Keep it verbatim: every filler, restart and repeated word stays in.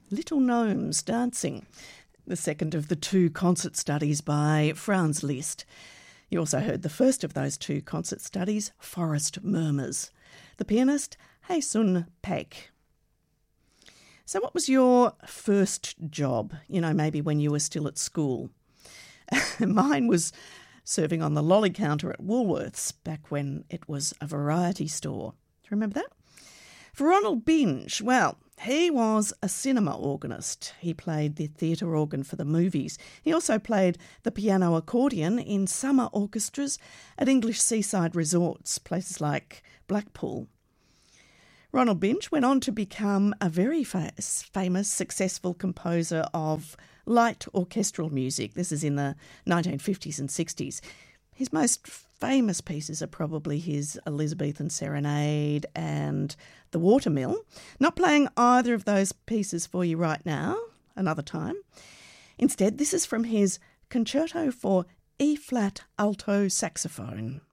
Little Gnomes Dancing, the second of the two concert studies by Franz Liszt. You also heard the first of those two concert studies, Forest Murmurs. The pianist, Hae-Sun Paik. So what was your first job, you know, maybe when you were still at school? Mine was serving on the lolly counter at Woolworths back when it was a variety store. Do you remember that? For Ronald Binge, well, he was a cinema organist. He played the theatre organ for the movies. He also played the piano accordion in summer orchestras at English seaside resorts, places like Blackpool. Ronald Binge went on to become a very fa- famous, successful composer of light orchestral music. This is in the nineteen fifties and sixties. His most famous pieces are probably his Elizabethan Serenade and The Watermill. Not playing either of those pieces for you right now, another time. Instead, this is from his Concerto for E-flat alto saxophone.